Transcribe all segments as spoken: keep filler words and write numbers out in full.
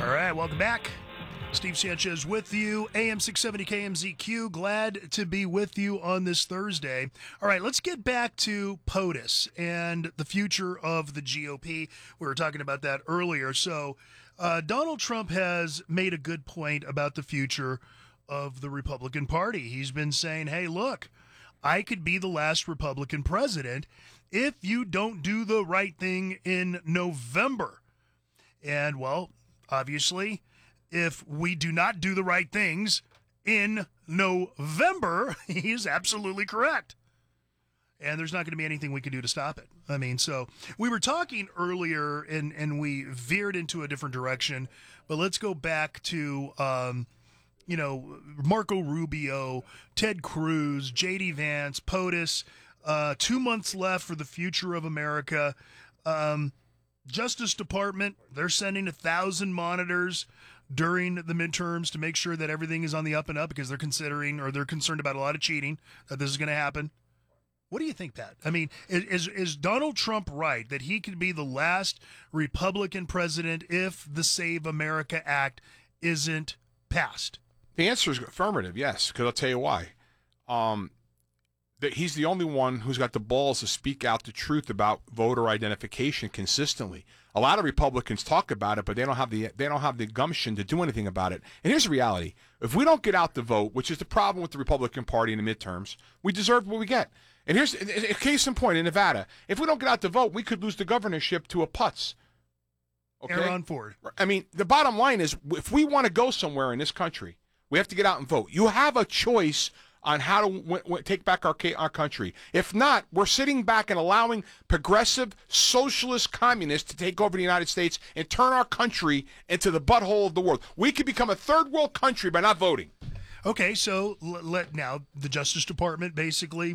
All right, welcome back. Steve Sanchez with you, A M six seventy K M Z Q. Glad to be with you on this Thursday. All right, let's get back to POTUS and the future of the G O P. We were talking about that earlier. So uh, Donald Trump has made a good point about the future of the Republican Party. He's been saying, hey, look, I could be the last Republican president if you don't do the right thing in November. And, well, obviously, if we do not do the right things in November, he is absolutely correct. And there's not going to be anything we can do to stop it. I mean, so we were talking earlier and, and we veered into a different direction, but let's go back to, um, you know, Marco Rubio, Ted Cruz, J D Vance, POTUS, uh, two months left for the future of America. Um, Justice Department, they're sending a thousand monitors during the midterms to make sure that everything is on the up and up because they're considering or they're concerned about a lot of cheating, that this is going to happen. What do you think, Pat? I mean, is is Donald Trump right that he could be the last Republican president if the Save America Act isn't passed? The answer is affirmative, yes, because I'll tell you why. Um, that he's the only one who's got the balls to speak out the truth about voter identification consistently. A lot of Republicans talk about it, but they don't have the they don't have the gumption to do anything about it. And here's the reality: if we don't get out the vote, which is the problem with the Republican Party in the midterms, we deserve what we get. And here's a case in point in Nevada: if we don't get out the vote, we could lose the governorship to a putz. Okay? Aaron Ford. I mean, the bottom line is, if we want to go somewhere in this country, we have to get out and vote. You have a choice on how to w- w- take back our our country. If not, we're sitting back and allowing progressive socialist communists to take over the United States and turn our country into the butthole of the world. We could become a third world country by not voting. Okay, so l- let now the Justice Department basically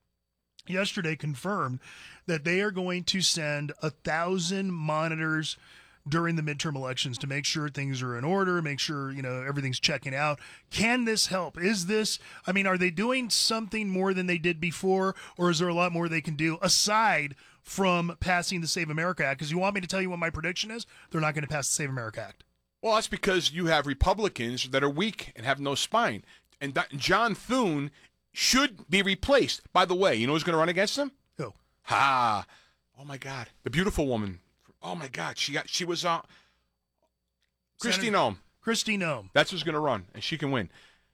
yesterday confirmed that they are going to send a thousand monitors during the midterm elections to make sure things are in order, make sure, you know, everything's checking out. Can this help? Is this, I mean, are they doing something more than they did before, or is there a lot more they can do aside from passing the Save America Act? Because you want me to tell you what my prediction is? They're not going to pass the Save America Act. Well, that's because you have Republicans that are weak and have no spine. And John Thune should be replaced. By the way, you know who's going to run against him? Who? Ha! Oh, my God. The beautiful woman. Oh, my God. She got. She was uh, Kristi Noem. Kristi Noem. That's who's going to run, and she can win.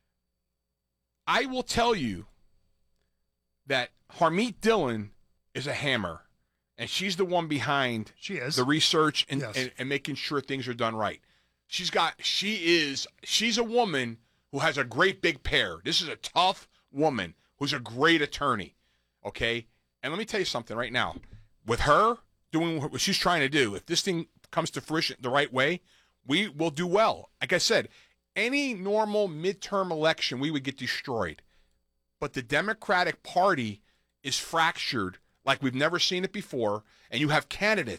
I will tell you that Harmeet Dillon is a hammer, and she's the one behind she is. the research and, yes. and, and making sure things are done right. She's got. She is. She's a woman who has a great big pair. This is a tough woman who's a great attorney. Okay, and let me tell you something right now. With her doing what she's trying to do, if this thing comes to fruition the right way, we will do well. Like I said, any normal midterm election, we would get destroyed. But the Democratic Party is fractured like we've never seen it before, and you have candidates